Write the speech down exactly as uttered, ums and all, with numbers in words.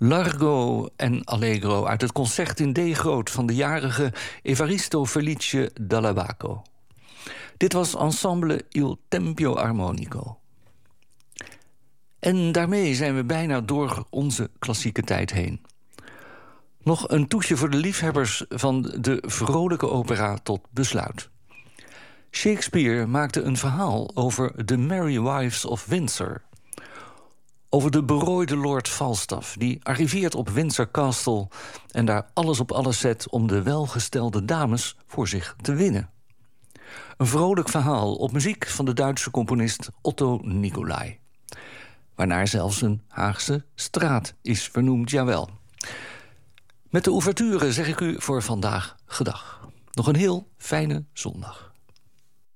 Largo en Allegro uit het concert in D-groot van de jarige Evaristo Felice Dall'Abaco. Dit was ensemble Il Tempio Armonico. En daarmee zijn we bijna door onze klassieke tijd heen. Nog een toetje voor de liefhebbers van de vrolijke opera tot besluit. Shakespeare maakte een verhaal over The Merry Wives of Windsor. Over de berooide Lord Falstaff, die arriveert op Windsor Castle en daar alles op alles zet om de welgestelde dames voor zich te winnen. Een vrolijk verhaal op muziek van de Duitse componist Otto Nicolai. Waarnaar zelfs een Haagse straat is vernoemd, jawel. Met de ouverture zeg ik u voor vandaag gedag. Nog een heel fijne zondag.